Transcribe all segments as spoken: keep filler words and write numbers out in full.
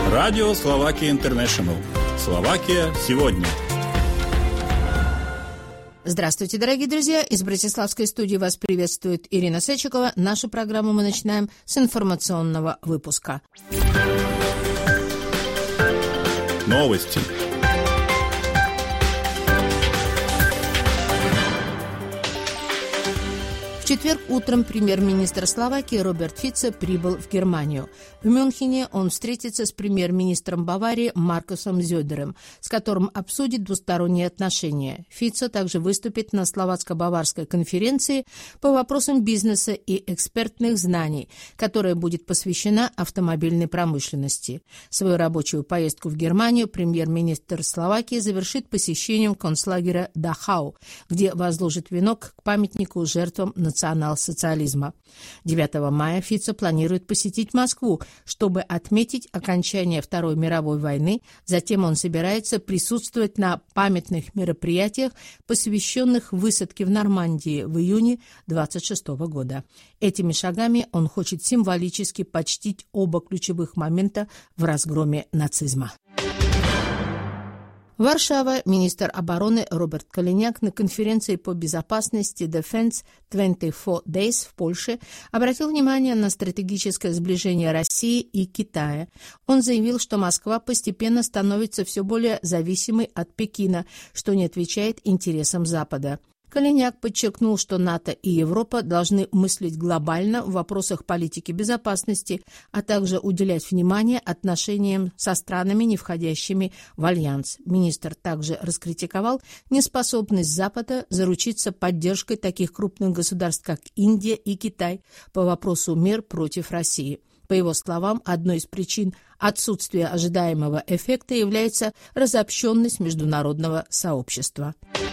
Радио Словакия Интернешнл. Словакия сегодня. Здравствуйте, дорогие друзья! Из Братиславской студии вас приветствует Ирина Сечикова. Нашу программу мы начинаем с информационного выпуска. Новости. В четверг утром премьер-министр Словакии Роберт Фицо прибыл в Германию. В Мюнхене он встретится с премьер-министром Баварии Маркусом Зёдером, с которым обсудит двусторонние отношения. Фицо также выступит на словацко-баварской конференции по вопросам бизнеса и экспертных знаний, которая будет посвящена автомобильной промышленности. Свою рабочую поездку в Германию премьер-министр Словакии завершит посещением концлагеря Дахау, где возложит венок к памятнику жертвам национал-социализма. девятого мая Фицо планирует посетить Москву, чтобы отметить окончание Второй мировой войны. Затем он собирается присутствовать на памятных мероприятиях, посвященных высадке в Нормандии в июне двадцать шестого года. Этими шагами он хочет символически почтить оба ключевых момента в разгроме нацизма. Варшава. Министр обороны Роберт Калиняк на конференции по безопасности Defense двадцать четыре Days в Польше обратил внимание на стратегическое сближение России и Китая. Он заявил, что Москва постепенно становится все более зависимой от Пекина, что не отвечает интересам Запада. Калиняк подчеркнул, что НАТО и Европа должны мыслить глобально в вопросах политики безопасности, а также уделять внимание отношениям со странами, не входящими в альянс. Министр также раскритиковал неспособность Запада заручиться поддержкой таких крупных государств, как Индия и Китай, по вопросу мер против России. По его словам, одной из причин отсутствия ожидаемого эффекта является разобщенность международного сообщества.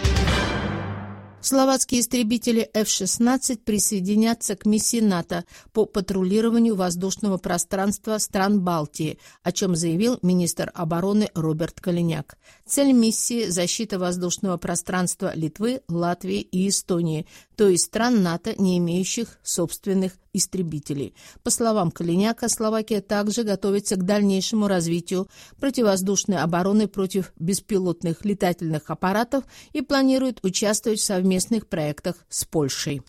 Словацкие истребители эф шестнадцать присоединятся к миссии НАТО по патрулированию воздушного пространства стран Балтии, о чем заявил министр обороны Роберт Калиняк. Цель миссии – защита воздушного пространства Литвы, Латвии и Эстонии, то есть стран НАТО, не имеющих собственных истребителей. По словам Калиняка, Словакия также готовится к дальнейшему развитию противовоздушной обороны против беспилотных летательных аппаратов и планирует участвовать в совместных проектах с Польшей.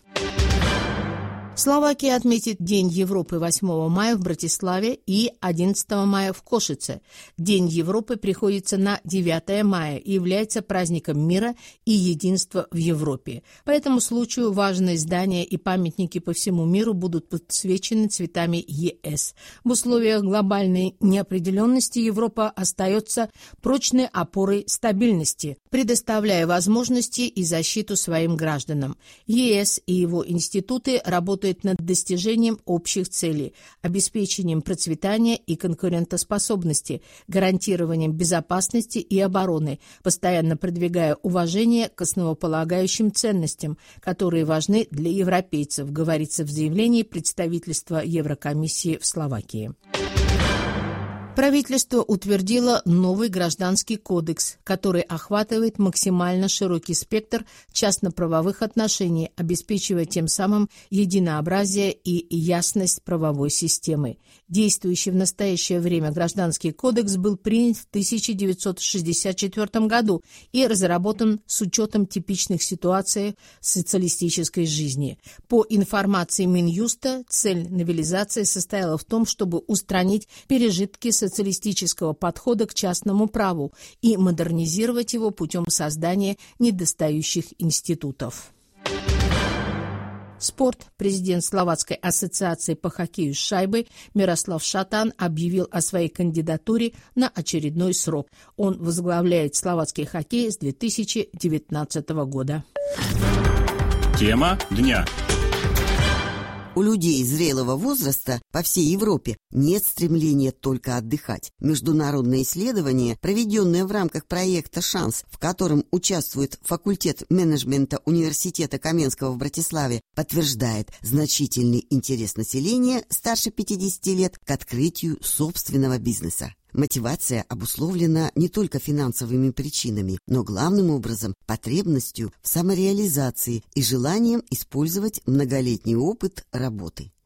Словакия отметит День Европы восьмого мая в Братиславе и одиннадцатого мая в Кошице. День Европы приходится на девятое мая и является праздником мира и единства в Европе. По этому случаю важные здания и памятники по всему миру будут подсвечены цветами ЕС. В условиях глобальной неопределенности Европа остается прочной опорой стабильности, предоставляя возможности и защиту своим гражданам. ЕС и его институты работают над достижением общих целей, обеспечением процветания и конкурентоспособности, гарантированием безопасности и обороны, постоянно продвигая уважение к основополагающим ценностям, которые важны для европейцев, говорится в заявлении представительства Еврокомиссии в Словакии. Правительство утвердило новый гражданский кодекс, который охватывает максимально широкий спектр частно-правовых отношений, обеспечивая тем самым единообразие и ясность правовой системы. Действующий в настоящее время гражданский кодекс был принят в тысяча девятьсот шестьдесят четвёртом году и разработан с учетом типичных ситуаций социалистической жизни. По информации Минюста, цель новелизации состояла в том, чтобы устранить пережитки социалистического подхода к частному праву и модернизировать его путем создания недостающих институтов. Спорт. Президент Словацкой ассоциации по хоккею с шайбой Мирослав Шатан объявил о своей кандидатуре на очередной срок. Он возглавляет словацкий хоккей с две тысячи девятнадцатого года. Тема дня. У людей зрелого возраста по всей Европе нет стремления только отдыхать. Международное исследование, проведенное в рамках проекта «Шанс», в котором участвует факультет менеджмента Университета Каменского в Братиславе, подтверждает значительный интерес населения старше пятидесяти лет к открытию собственного бизнеса. Мотивация обусловлена не только финансовыми причинами, но главным образом потребностью в самореализации и желанием использовать многолетний опыт работы.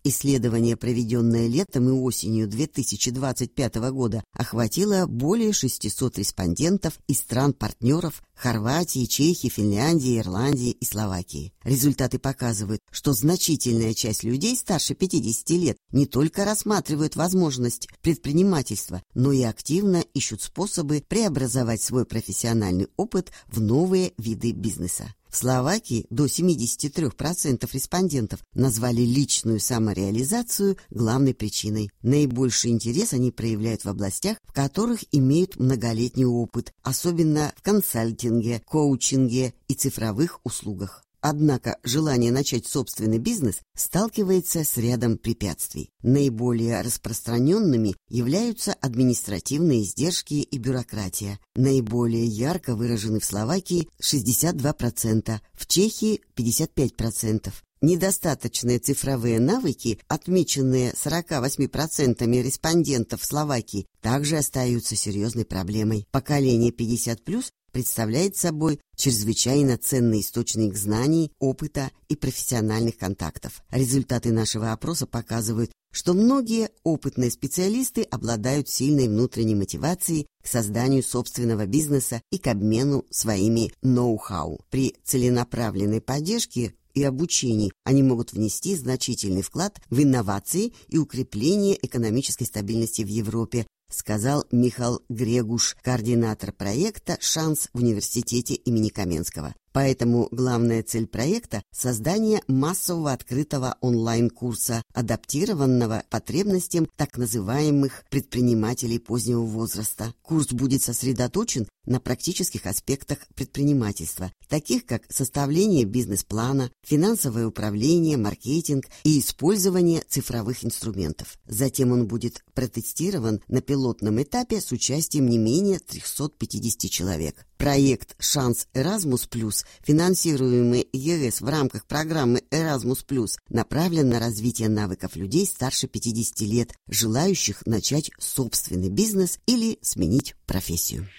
Исследование, проведенное летом и осенью две тысячи двадцать пятого года, охватило более шестисот респондентов из стран-партнеров Хорватии, Чехии, Финляндии, Ирландии и Словакии. Результаты показывают, что значительная часть людей старше пятидесяти лет не только рассматривают возможность предпринимательства, но и активно ищут способы преобразовать свой профессиональный опыт в новые виды бизнеса. В Словакии до семьдесят три процента респондентов назвали личную самореализацию главной причиной. Наибольший интерес они проявляют в областях, в которых имеют многолетний опыт, особенно в консалтинге, коучинге и цифровых услугах. Однако желание начать собственный бизнес сталкивается с рядом препятствий. Наиболее распространенными являются административные издержки и бюрократия. Наиболее ярко выражены в Словакии шестьдесят два процента, в Чехии пятьдесят пять процентов. Недостаточные цифровые навыки, отмеченные сорока восьми процентами респондентов в Словакии, также остаются серьезной проблемой. Поколение пятьдесят плюс представляет собой чрезвычайно ценный источник знаний, опыта и профессиональных контактов. Результаты нашего опроса показывают, что многие опытные специалисты обладают сильной внутренней мотивацией к созданию собственного бизнеса и к обмену своими ноу-хау. При целенаправленной поддержке и обучении они могут внести значительный вклад в инновации и укрепление экономической стабильности в Европе, сказал Михал Грегуш, координатор проекта «Шанс» в университете имени Каменского. Поэтому главная цель проекта – создание массового открытого онлайн-курса, адаптированного потребностям так называемых предпринимателей позднего возраста. Курс будет сосредоточен на практических аспектах предпринимательства, таких как составление бизнес-плана, финансовое управление, маркетинг и использование цифровых инструментов. Затем он будет протестирован на пилотном этапе с участием не менее трехсот пятидесяти человек. Проект «Шанс Эразмус плюс», финансируемый ЕС в рамках программы «Эразмус плюс», направлен на развитие навыков людей старше пятидесяти лет, желающих начать собственный бизнес или сменить профессию.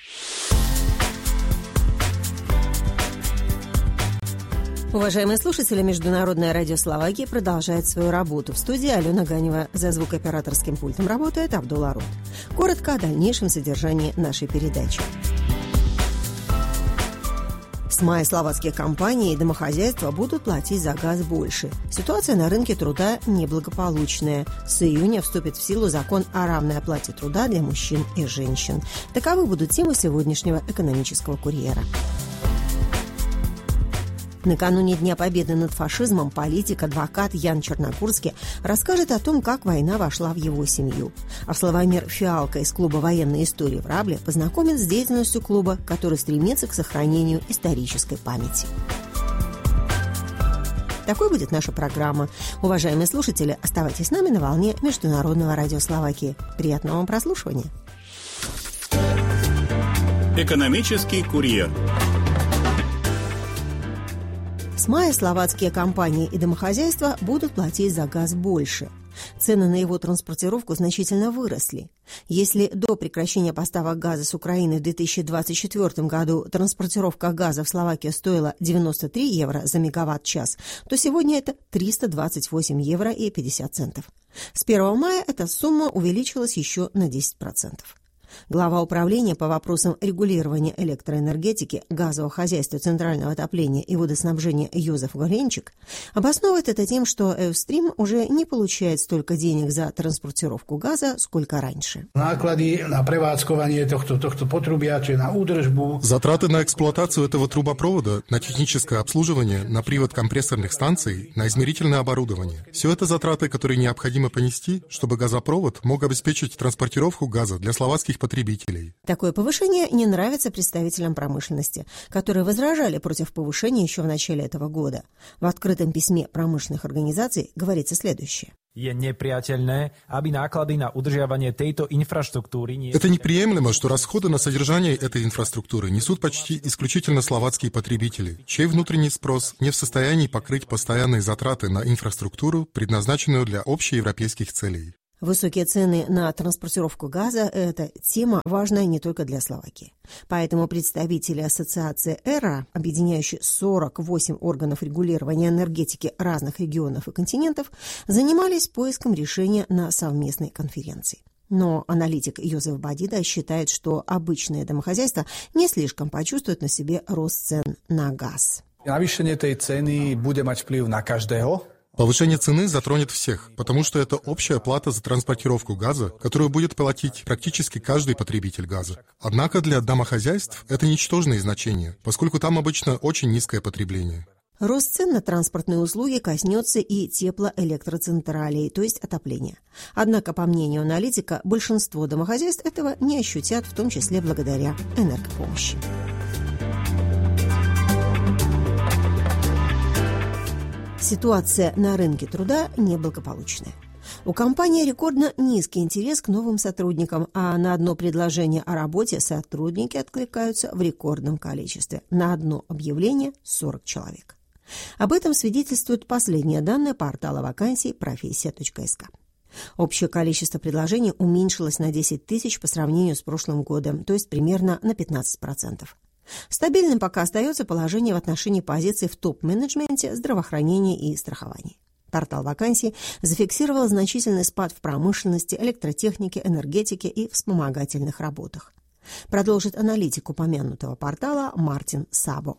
Уважаемые слушатели, Международное радио Словакии продолжает свою работу. В студии Алена Ганева. За звукооператорским пультом работает Абдулла Рот. Коротко о дальнейшем содержании нашей передачи. С мая словацкие компании и домохозяйства будут платить за газ больше. Ситуация на рынке труда неблагополучная. С июня вступит в силу закон о равной оплате труда для мужчин и женщин. Таковы будут темы сегодняшнего экономического курьера. Накануне Дня Победы над фашизмом политик-адвокат Ян Чернокурский расскажет о том, как война вошла в его семью. А Славомир Фиалка из клуба военной истории в Рабле познакомит с деятельностью клуба, который стремится к сохранению исторической памяти. Такой будет наша программа. Уважаемые слушатели, оставайтесь с нами на волне Международного радио Словакии. Приятного вам прослушивания. Экономический курьер. С мая словацкие компании и домохозяйства будут платить за газ больше. Цены на его транспортировку значительно выросли. Если до прекращения поставок газа с Украины в две тысячи двадцать четвёртом году транспортировка газа в Словакию стоила девяносто три евро за мегаватт-час, то сегодня это триста двадцать восемь евро и пятьдесят центов. С первого мая эта сумма увеличилась еще на десять процентов. Глава управления по вопросам регулирования электроэнергетики, газового хозяйства, центрального отопления и водоснабжения Йозеф Голенчик обосновывает это тем, что Эустрим уже не получает столько денег за транспортировку газа, сколько раньше. Затраты на эксплуатацию этого трубопровода, на техническое обслуживание, на привод компрессорных станций, на измерительное оборудование. Все это затраты, которые необходимо понести, чтобы газопровод мог обеспечить транспортировку газа для словацких потребителей. Такое повышение не нравится представителям промышленности, которые возражали против повышения еще в начале этого года. В открытом письме промышленных организаций говорится следующее. Это неприемлемо, что расходы на содержание этой инфраструктуры несут почти исключительно словацкие потребители, чей внутренний спрос не в состоянии покрыть постоянные затраты на инфраструктуру, предназначенную для общеевропейских целей. Высокие цены на транспортировку газа – это тема, важная не только для Словакии. Поэтому представители ассоциации «Эра», объединяющей сорок восемь органов регулирования энергетики разных регионов и континентов, занимались поиском решения на совместной конференции. Но аналитик Йозеф Бадида считает, что обычные домохозяйства не слишком почувствуют на себе рост цен на газ. Navýšenie tej ceny bude mať vplyv na každého. Повышение цены затронет всех, потому что это общая плата за транспортировку газа, которую будет платить практически каждый потребитель газа. Однако для домохозяйств это ничтожные значения, поскольку там обычно очень низкое потребление. Рост цен на транспортные услуги коснется и теплоэлектроцентралей, то есть отопления. Однако, по мнению аналитика, большинство домохозяйств этого не ощутят, в том числе благодаря энергопомощи. Ситуация на рынке труда неблагополучная. У компании рекордно низкий интерес к новым сотрудникам, а на одно предложение о работе сотрудники откликаются в рекордном количестве. На одно объявление сорок человек. Об этом свидетельствуют последние данные портала вакансий профессия точка эс ка. Общее количество предложений уменьшилось на десять тысяч по сравнению с прошлым годом, то есть примерно на пятнадцать процентов. Стабильным пока остается положение в отношении позиций в топ-менеджменте, здравоохранении и страховании. Портал вакансий зафиксировал значительный спад в промышленности, электротехнике, энергетике и вспомогательных работах. Продолжит аналитик упомянутого портала Мартин Сабо.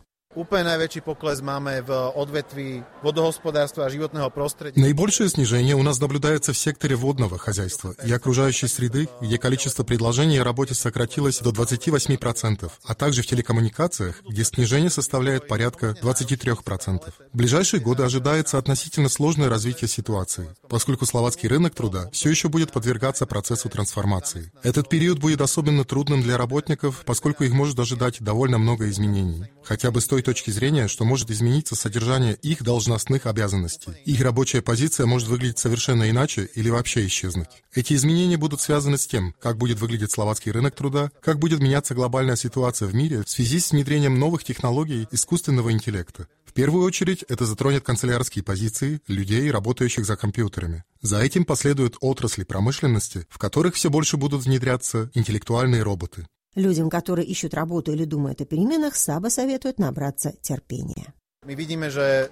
Наибольшее снижение у нас наблюдается в секторе водного хозяйства и окружающей среды, где количество предложений о работе сократилось до двадцати восьми процентов, а также в телекоммуникациях, где снижение составляет порядка двадцати трёх процентов. В ближайшие годы ожидается относительно сложное развитие ситуации, поскольку словацкий рынок труда все еще будет подвергаться процессу трансформации. Этот период будет особенно трудным для работников, поскольку их может ожидать довольно много изменений, хотя бы с той точки зрения, что может измениться содержание их должностных обязанностей. Их рабочая позиция может выглядеть совершенно иначе или вообще исчезнуть. Эти изменения будут связаны с тем, как будет выглядеть словацкий рынок труда, как будет меняться глобальная ситуация в мире в связи с внедрением новых технологий искусственного интеллекта. В первую очередь это затронет канцелярские позиции людей, работающих за компьютерами. За этим последуют отрасли промышленности, в которых все больше будут внедряться интеллектуальные роботы. Людям, которые ищут работу или думают о переменах, Саба советует набраться терпения. Мы видим,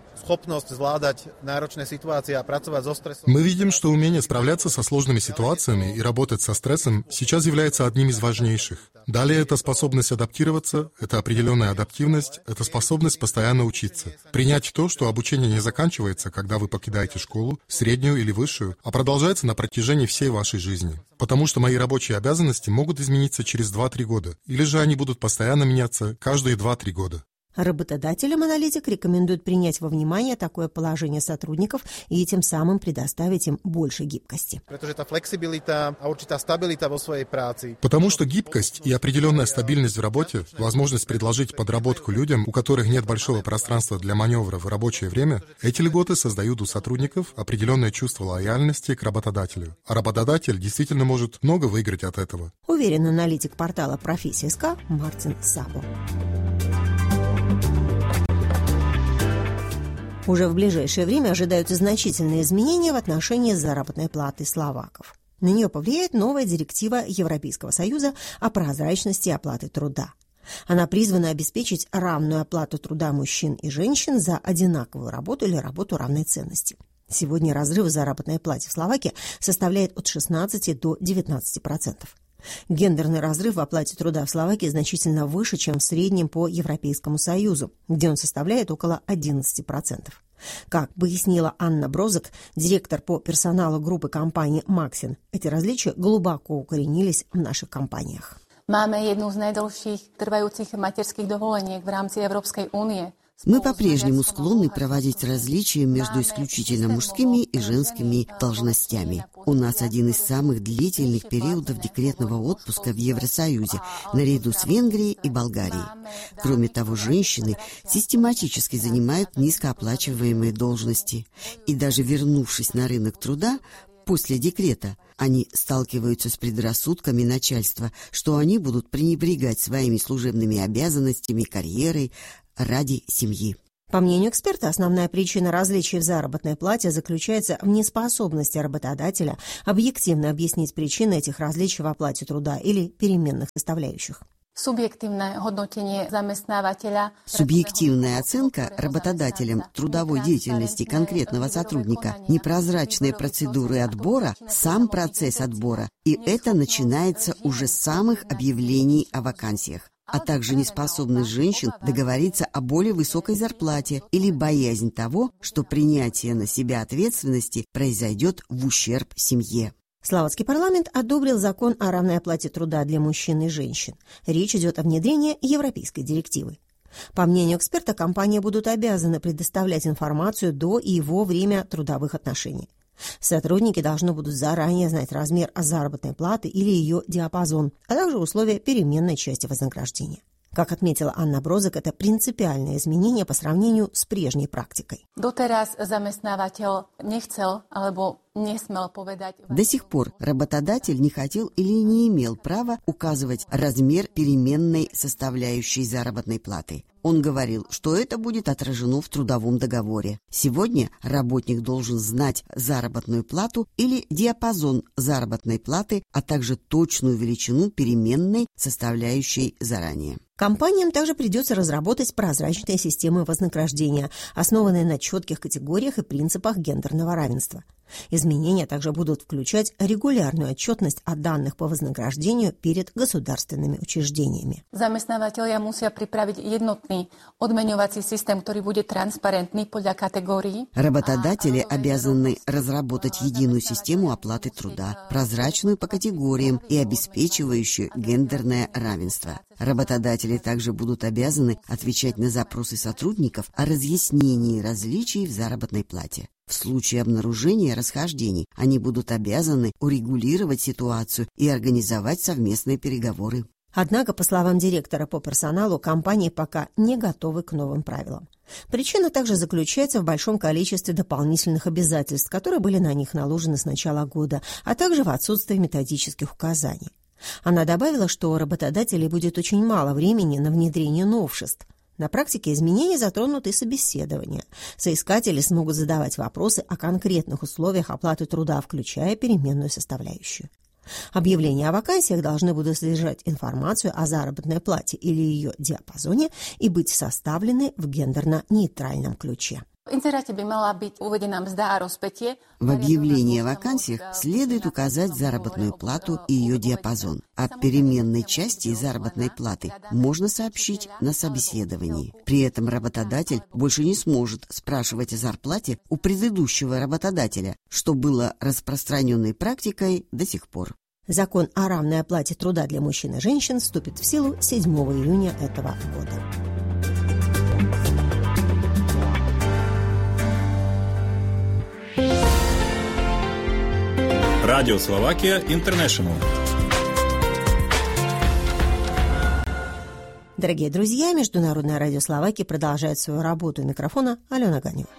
что умение справляться со сложными ситуациями и работать со стрессом сейчас является одним из важнейших. Далее это способность адаптироваться, это определенная адаптивность, это способность постоянно учиться. Принять то, что обучение не заканчивается, когда вы покидаете школу, среднюю или высшую, а продолжается на протяжении всей вашей жизни. Потому что мои рабочие обязанности могут измениться через два-три года, или же они будут постоянно меняться каждые два-три года. Работодателям аналитик рекомендует принять во внимание такое положение сотрудников и тем самым предоставить им больше гибкости. Потому что гибкость и определенная стабильность в работе, возможность предложить подработку людям, у которых нет большого пространства для маневра в рабочее время, эти льготы создают у сотрудников определенное чувство лояльности к работодателю. А работодатель действительно может много выиграть от этого. Уверен аналитик портала профессия точка эс ка Мартин Сабо. Уже в ближайшее время ожидаются значительные изменения в отношении заработной платы словаков. На нее повлияет новая директива Европейского Союза о прозрачности оплаты труда. Она призвана обеспечить равную оплату труда мужчин и женщин за одинаковую работу или работу равной ценности. Сегодня разрыв в заработной плате в Словакии составляет от шестнадцати до девятнадцати процентов. Гендерный разрыв в оплате труда в Словакии значительно выше, чем в среднем по Европейскому Союзу, где он составляет около одиннадцати процентов. Как пояснила Анна Брозек, директор по персоналу группы компании «Максин», эти различия глубоко укоренились в наших компаниях. Máme jednu z najdlhších trvajúcich materských dovoleniek v rámci Európskej únie. Мы по-прежнему склонны проводить различия между исключительно мужскими и женскими должностями. У нас один из самых длительных периодов декретного отпуска в Евросоюзе, наряду с Венгрией и Болгарией. Кроме того, женщины систематически занимают низкооплачиваемые должности. И даже вернувшись на рынок труда после декрета, они сталкиваются с предрассудками начальства, что они будут пренебрегать своими служебными обязанностями, карьерой, ради семьи. По мнению эксперта, основная причина различий в заработной плате заключается в неспособности работодателя объективно объяснить причины этих различий в оплате труда или переменных составляющих. Субъективная оценка работодателем трудовой деятельности конкретного сотрудника, непрозрачные процедуры отбора, сам процесс отбора, и это начинается уже с самых объявлений о вакансиях, а также неспособность женщин договориться о более высокой зарплате или боязнь того, что принятие на себя ответственности произойдет в ущерб семье. Словацкий парламент одобрил закон о равной оплате труда для мужчин и женщин. Речь идет о внедрении европейской директивы. По мнению эксперта, компании будут обязаны предоставлять информацию до и во время трудовых отношений. Сотрудники должны будут заранее знать размер заработной платы или ее диапазон, а также условия переменной части вознаграждения. Как отметила Анна Брозек, это принципиальное изменение по сравнению с прежней практикой. Дотераз заместнаватель не хотел, alebo не смел povedať. До сих пор работодатель не хотел или не имел права указывать размер переменной составляющей заработной платы. Он говорил, что это будет отражено в трудовом договоре. Сегодня работник должен знать заработную плату или диапазон заработной платы, а также точную величину переменной составляющей заранее. Компаниям также придется разработать прозрачные системы вознаграждения, основанные на четких категориях и принципах гендерного равенства. Изменения также будут включать регулярную отчетность о данных по вознаграждению перед государственными учреждениями. Заместнавателя musia pripraviť jednotný odmeňovací systém, ktorý bude transparentný podľa категорий. Работодатели обязаны разработать единую систему оплаты труда, прозрачную по категориям и обеспечивающую гендерное равенство. Работодатели также будут обязаны отвечать на запросы сотрудников о разъяснении различий в заработной плате. В случае обнаружения расхождений они будут обязаны урегулировать ситуацию и организовать совместные переговоры. Однако, по словам директора по персоналу, компании пока не готовы к новым правилам. Причина также заключается в большом количестве дополнительных обязательств, которые были на них наложены с начала года, а также в отсутствии методических указаний. Она добавила, что у работодателей будет очень мало времени на внедрение новшеств. На практике изменения затронут и собеседования. Соискатели смогут задавать вопросы о конкретных условиях оплаты труда, включая переменную составляющую. Объявления о вакансиях должны будут содержать информацию о заработной плате или ее диапазоне и быть составлены в гендерно-нейтральном ключе. В объявлении о вакансиях следует указать заработную плату и ее диапазон. О переменной части заработной платы можно сообщить на собеседовании. При этом работодатель больше не сможет спрашивать о зарплате у предыдущего работодателя, что было распространенной практикой до сих пор. Закон о равной оплате труда для мужчин и женщин вступит в силу седьмого июня этого года. Радио Словакия Интернешнл. Дорогие друзья, Международное радио Словакии продолжает свою работу. У микрофона Алена Ганева.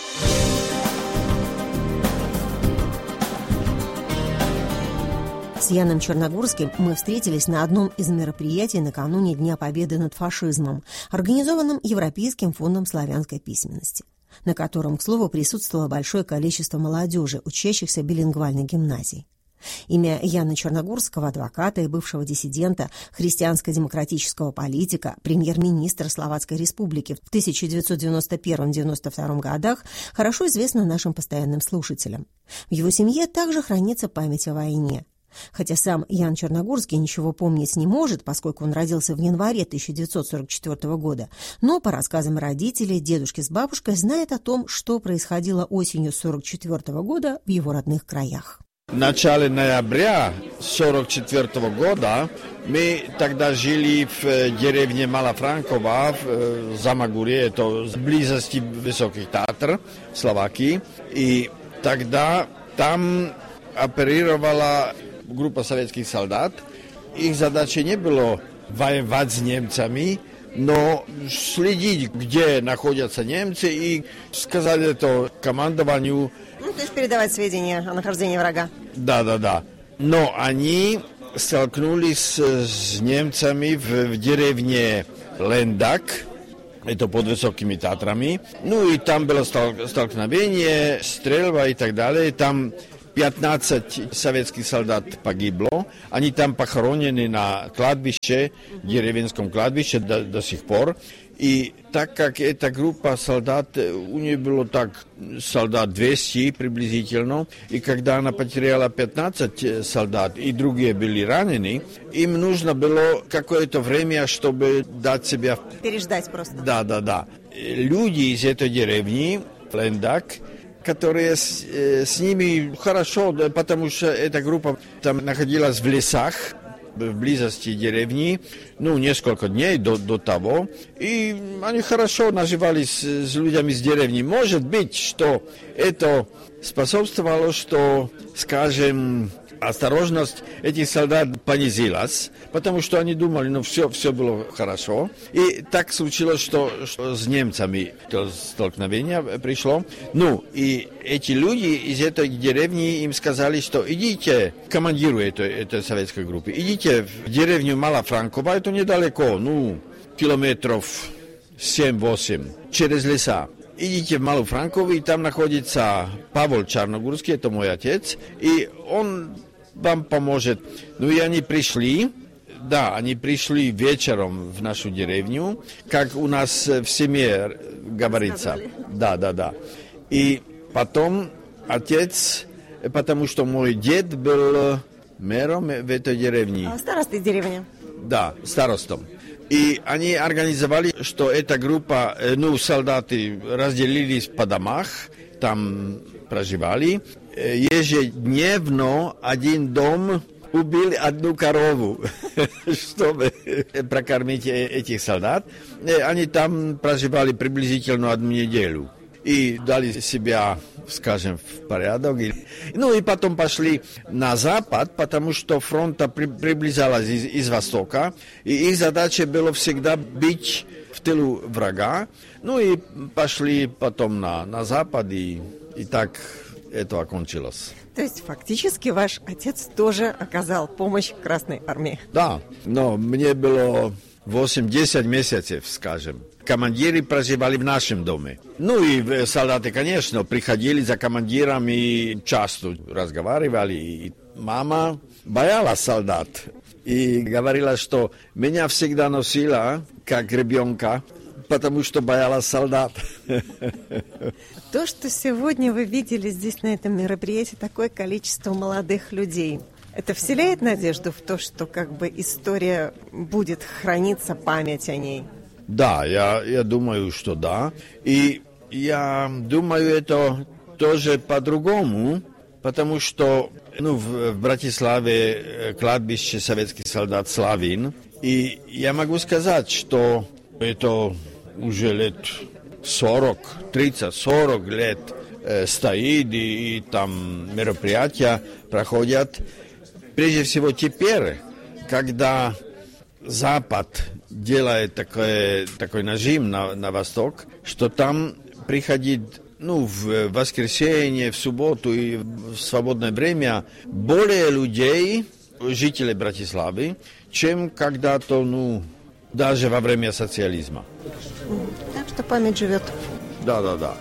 С Яном Черногорским мы встретились на одном из мероприятий накануне Дня Победы над фашизмом, организованном Европейским фондом славянской письменности, на котором, к слову, присутствовало большое количество молодежи, учащихся билингвальной гимназии. Имя Яна Черногорского, адвоката и бывшего диссидента, христианско-демократического политика, премьер-министра Словацкой Республики в тысяча девятьсот девяносто первом — девяносто втором годах, хорошо известно нашим постоянным слушателям. В его семье также хранится память о войне. Хотя сам Ян Черногорский ничего помнить не может, поскольку он родился в январе тысяча девятьсот сорок четвёртого года, но по рассказам родителей, дедушки с бабушкой знает о том, что происходило осенью сорок четвёртого года в его родных краях. В начале ноября сорок четвёртого года мы тогда жили в деревне Малофранково в Замагуре, это в близости Высоких Татр, в Словакии. И тогда там оперировала группа советских солдат. Их задачей не было воевать с немцами, но следить, где находятся немцы, и сказать это командованию. Ну, то есть передавать сведения о нахождении врага. Да, да, да. Но они столкнулись с немцами в, в деревне Лендак, это под Высокими Татрами. Ну и там было столкновение, стрельба и так далее. Там пятнадцать советских солдат погибло. Они там похоронены на кладбище, деревенском кладбище до, до сих пор. И так как эта группа солдат, у нее было так солдат двести приблизительно, и когда она потеряла пятнадцать солдат, и другие были ранены, им нужно было какое-то время, чтобы дать себя... Переждать просто. Да, да, да. Люди из этой деревни, Лендак, которые с, с ними хорошо, потому что эта группа там находилась в лесах, в близости деревни, ну, несколько дней до, до того, и они хорошо наживались с людьми из деревни. Может быть, что это способствовало, что, скажем, осторожность этих солдат понизилась, потому что они думали, ну, все, все было хорошо. И так случилось, что, что с немцами то столкновение пришло. Ну, и эти люди из этой деревни им сказали, что идите к командиру этой, этой советской группы, идите в деревню Малофранково, это недалеко, ну, километров семь-восемь, через леса. Идите в Малую Франкову, и там находится Павел Черногорский, это мой отец, и он вам поможет. Ну и они пришли, да, они пришли вечером в нашу деревню, как у нас в семье говорится. Да, да, да. И потом отец, потому что мой дед был мэром в этой деревне. А старостой деревни? Да, старостом. И они организовали, что эта группа, ну, солдаты разделились по домах, там проживали. Ежедневно один дом убил одну корову, чтобы прокормить этих солдат. Они там проживали приблизительно одну неделю. И дали себя, скажем, в порядок. Ну и потом пошли на запад, потому что фронта при, приближалась из, из востока. И их задача была всегда быть в тылу врага. Ну и пошли потом на, на запад, и, и так это окончилось. То есть фактически ваш отец тоже оказал помощь Красной Армии? Да, но мне было восемь-десять месяцев, скажем. Командиры проживали в нашем доме. Ну и солдаты, конечно, приходили за командиром и часто разговаривали. И мама боялась солдат и говорила, что меня всегда носила, как ребенка, потому что боялась солдат. То, что сегодня вы видели здесь на этом мероприятии, такое количество молодых людей, это вселяет надежду в то, что как бы история будет храниться, память о ней? Да, я, я думаю, что да. И я думаю, это тоже по-другому, потому что ну, в, в Братиславе кладбище советских солдат Славин. И я могу сказать, что это уже лет сорок, тридцать, сорок лет э, стоит, и, и там мероприятия проходят. Прежде всего теперь, когда Запад делает такой, такой нажим на, на восток, что там приходит ну, в воскресенье, в субботу и в свободное время более людей, жителей Братиславы, чем когда-то, ну, даже во время социализма. Так что память живет. Да, да, да.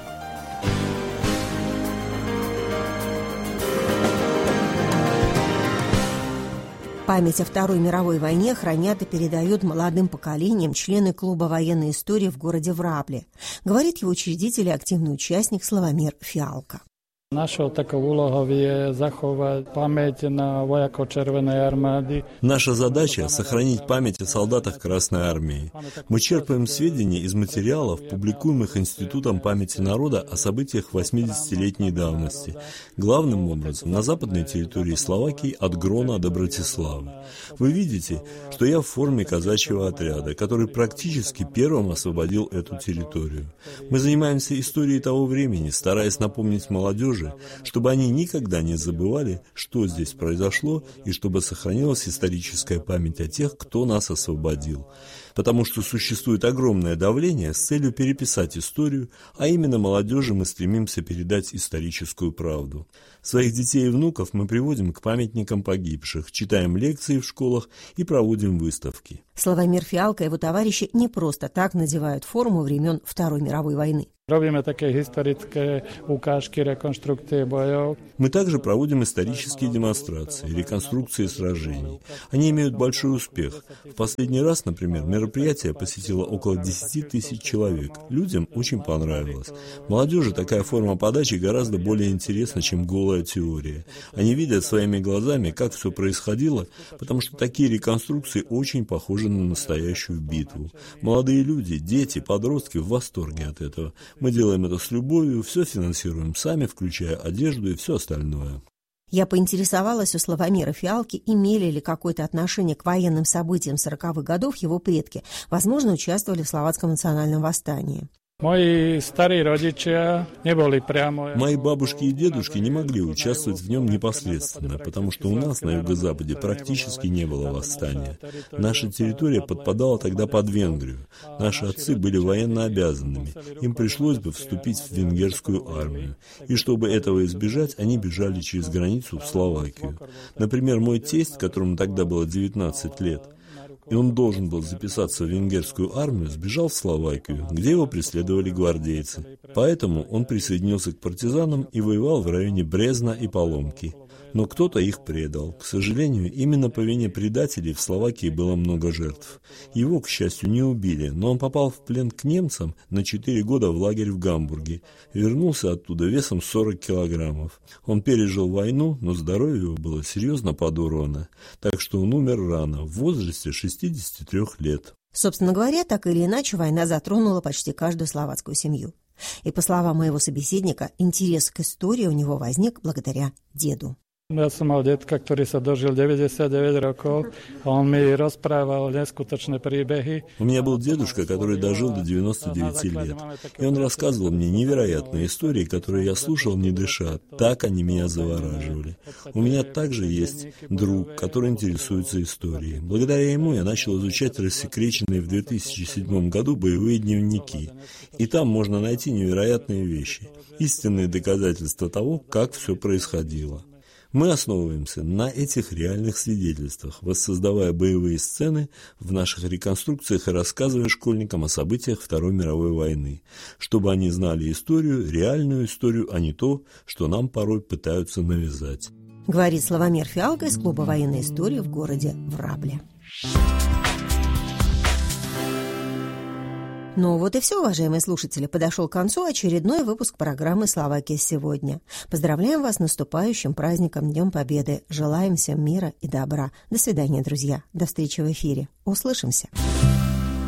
Память о Второй мировой войне хранят и передают молодым поколениям члены клуба военной истории в городе Врабле, говорит его учредитель и активный участник Славомир Фиалка. Нашou takovou úlohou je zachovať pamäť na vojakov Červenej armády. Наша задача – сохранить память о солдатах Красной армии. Мы черпаем сведения из материалов, публикуемых Институтом памяти народа о событиях восьмидесятилетней давности, главным образом на западной территории Словакии от Грона до Братиславы. Вы видите, что я в форме казачьего отряда, который практически первым освободил эту территорию. Мы занимаемся историей того времени, стараясь напомнить молодежи, чтобы они никогда не забывали, что здесь произошло, и чтобы сохранилась историческая память о тех, кто нас освободил. Потому что существует огромное давление с целью переписать историю, а именно молодежи мы стремимся передать историческую правду. Своих детей и внуков мы приводим к памятникам погибших, читаем лекции в школах и проводим выставки. Славомир Фиалка и его товарищи не просто так надевают форму времен Второй мировой войны. Мы также проводим исторические демонстрации, реконструкции сражений. Они имеют большой успех. В последний раз, например, мероприятие посетило около десять тысяч человек. Людям очень понравилось. Молодежи такая форма подачи гораздо более интересна, чем голая теория. Они видят своими глазами, как все происходило, потому что такие реконструкции очень похожи на настоящую битву. Молодые люди, дети, подростки в восторге от этого. Мы делаем это с любовью, все финансируем сами, включая одежду и все остальное. Я поинтересовалась у Славомира Фиалки, имели ли какое-то отношение к военным событиям сороковых годов его предки, возможно, участвовали в словацком национальном восстании. Мои старые родители не были прямо... Мои бабушки и дедушки не могли участвовать в нем непосредственно, потому что у нас на юго-западе практически не было восстания. Наша территория подпадала тогда под Венгрию. Наши отцы были военно обязанными. Им пришлось бы вступить в венгерскую армию. И чтобы этого избежать, они бежали через границу в Словакию. Например, мой тесть, которому тогда было девятнадцать лет, и он должен был записаться в венгерскую армию, сбежал в Словакию, где его преследовали гвардейцы. Поэтому он присоединился к партизанам и воевал в районе Брезна и Поломки. Но кто-то их предал. К сожалению, именно по вине предателей в Словакии было много жертв. Его, к счастью, не убили, но он попал в плен к немцам на четыре года в лагерь в Гамбурге. Вернулся оттуда весом сорок килограммов. Он пережил войну, но здоровье его было серьезно подорвано. Так что он умер рано, в возрасте шестидесяти трёх лет. Собственно говоря, так или иначе, война затронула почти каждую словацкую семью. И, по словам моего собеседника, интерес к истории у него возник благодаря деду. Ja som mal detka, ktorý sa dožil deväťdesiatdeväť rokov a on mi rozprával neskutočné príbehy. У меня был дедушка, который дожил до девяноста девяти лет. И он рассказывал мне невероятные истории, которые я слушал, не дыша. Так они меня завораживали. У меня также есть друг, который интересуется историей. Благодаря ему я начал изучать рассекреченные в две тысячи седьмом году боевые дневники. И там можно найти невероятные вещи. Истинные доказательства того, как все происходило. Мы основываемся на этих реальных свидетельствах, воссоздавая боевые сцены в наших реконструкциях и рассказывая школьникам о событиях Второй мировой войны, чтобы они знали историю, реальную историю, а не то, что нам порой пытаются навязать. Говорит Славомир Фиалка из клуба военной истории в городе Врабле. Ну вот и все, уважаемые слушатели. Подошел к концу очередной выпуск программы «Словакия сегодня». Поздравляем вас с наступающим праздником Днем Победы. Желаем всем мира и добра. До свидания, друзья. До встречи в эфире. Услышимся.